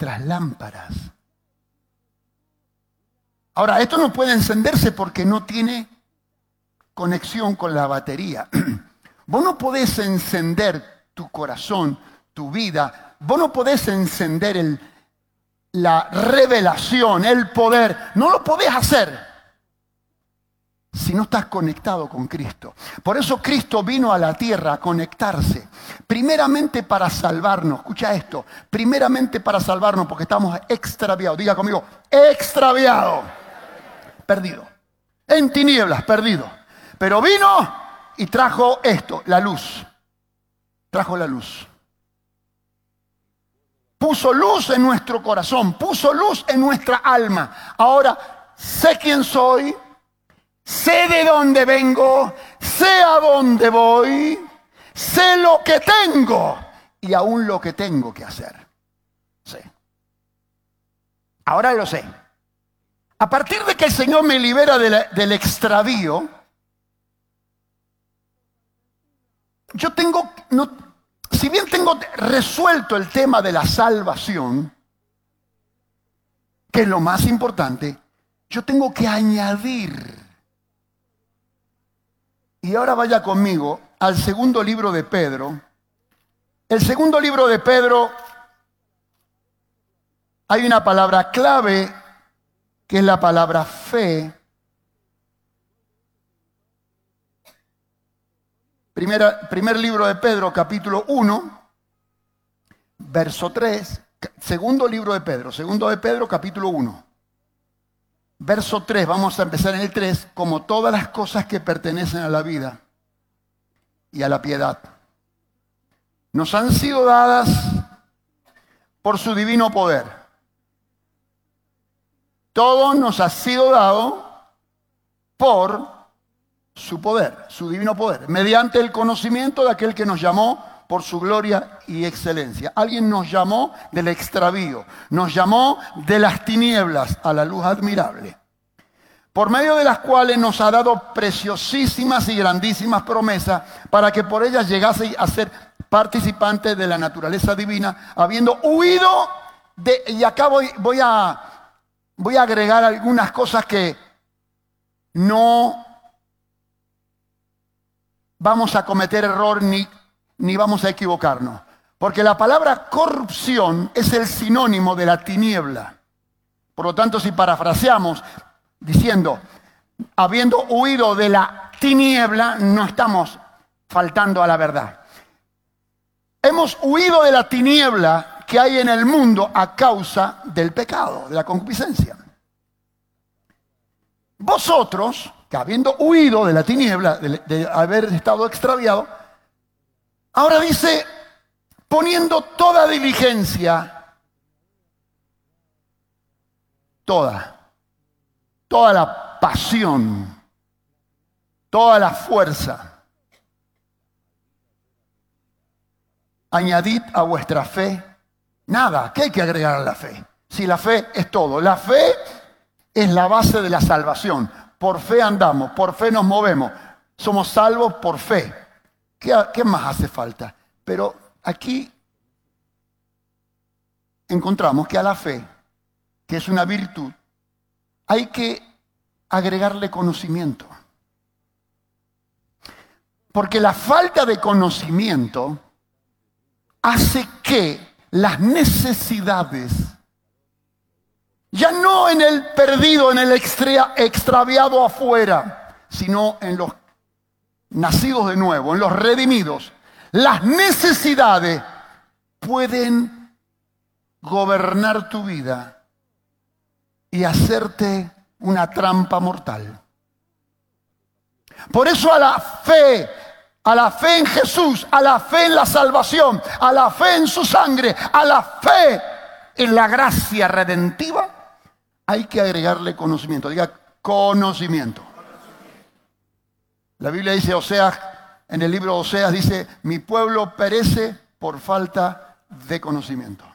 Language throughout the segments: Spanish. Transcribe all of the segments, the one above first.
nuestras lámparas. Ahora, esto no puede encenderse porque no tiene conexión con la batería. Vos no podés encender tu corazón, tu vida. Vos no podés encender la revelación, el poder. No lo podés hacer si no estás conectado con Cristo. Por eso Cristo vino a la tierra a conectarse. Primeramente para salvarnos. Escucha esto. Primeramente para salvarnos porque estamos extraviados. Diga conmigo, extraviado. Perdido. En tinieblas, perdido. Pero vino y trajo esto, la luz. Trajo la luz. Puso luz en nuestro corazón. Puso luz en nuestra alma. Ahora sé quién soy. Sé de dónde vengo, sé a dónde voy, sé lo que tengo y aún lo que tengo que hacer. Sé. Ahora lo sé. A partir de que el Señor me libera del extravío, yo tengo, si bien tengo resuelto el tema de la salvación, que es lo más importante, yo tengo que añadir. Y ahora vaya conmigo al segundo libro de Pedro. El segundo libro de Pedro, hay una palabra clave que es la palabra fe. Primer libro de Pedro, capítulo 1, verso 3. Segundo libro de Pedro, capítulo 1. Verso 3, vamos a empezar en el 3, como todas las cosas que pertenecen a la vida y a la piedad, nos han sido dadas por su divino poder. Todo nos ha sido dado por su poder, su divino poder, mediante el conocimiento de aquel que nos llamó por su gloria y excelencia. Alguien nos llamó del extravío, nos llamó de las tinieblas a la luz admirable, por medio de las cuales nos ha dado preciosísimas y grandísimas promesas para que por ellas llegase a ser participantes de la naturaleza divina, habiendo huido de... Y acá voy a agregar algunas cosas que no vamos a cometer error ni vamos a equivocarnos. Porque la palabra corrupción es el sinónimo de la tiniebla. Por lo tanto, si parafraseamos diciendo, habiendo huido de la tiniebla, no estamos faltando a la verdad. Hemos huido de la tiniebla que hay en el mundo a causa del pecado, de la concupiscencia. Vosotros, que habiendo huido de la tiniebla, de haber estado extraviado, ahora dice, poniendo toda diligencia, toda la pasión, toda la fuerza, añadid a vuestra fe nada. ¿Qué hay que agregar a la fe? Si la fe es todo. La fe es la base de la salvación. Por fe andamos, por fe nos movemos. Somos salvos por fe. ¿Qué más hace falta? Pero aquí encontramos que a la fe, que es una virtud, hay que agregarle conocimiento. Porque la falta de conocimiento hace que las necesidades, ya no en el perdido, en el extraviado afuera, sino en los nacidos de nuevo, en los redimidos, las necesidades pueden gobernar tu vida y hacerte una trampa mortal. Por eso a la fe en Jesús, a la fe en la salvación, a la fe en su sangre, a la fe en la gracia redentiva, hay que agregarle conocimiento. Diga conocimiento. La Biblia dice, Oseas, en el libro de Oseas dice, mi pueblo perece por falta de conocimiento.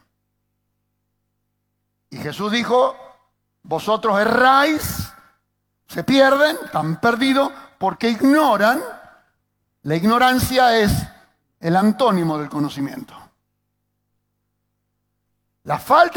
Y Jesús dijo, vosotros erráis, se pierden, están perdidos, porque ignoran. La ignorancia es el antónimo del conocimiento. La falta